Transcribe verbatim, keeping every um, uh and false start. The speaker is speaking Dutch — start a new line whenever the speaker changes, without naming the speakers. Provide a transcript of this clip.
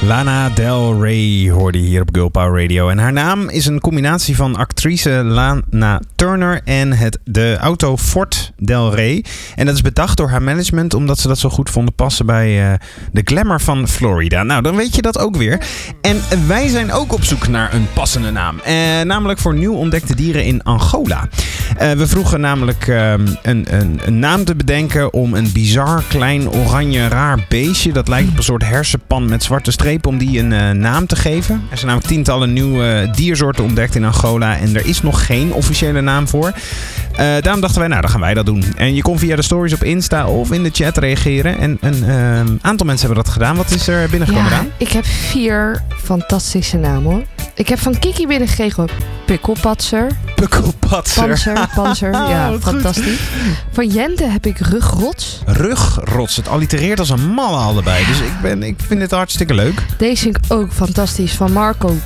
Lana Del Rey hoorde je hier op Girl Power Radio. En haar naam is een combinatie van actrice Lana Turner en het, de auto Ford Del Rey. En dat is bedacht door haar management omdat ze dat zo goed vonden passen bij uh, de glamour van Florida. Nou, dan weet je dat ook weer. En wij zijn ook op zoek naar een passende naam. Uh, namelijk voor nieuw ontdekte dieren in Angola. Uh, we vroegen namelijk uh, een, een, een naam te bedenken om een bizar klein oranje raar beestje. Dat lijkt op een soort hersenpan met zwarte strepen om die een uh, naam te geven. Er zijn namelijk tientallen nieuwe uh, diersoorten ontdekt in Angola en er is nog geen officiële naam voor. Uh, daarom dachten wij, nou dan gaan wij dat doen. En je kon via de stories op Insta of in de chat reageren. En een uh, aantal mensen hebben dat gedaan. Wat is er binnengekomen,
ja,
Daan?
Ik heb vier fantastische namen hoor. Ik heb van Kiki binnengekregen Pikkelpatser.
Pikkelpatser.
Panzer, panzer. Ja,
Wat
fantastisch. Goed. Van Jente heb ik Rugrots.
Rugrots. Het allitereert als een malle allebei. Dus ik, ben, ik vind het hartstikke leuk.
Deze vind ik ook fantastisch. Van Marco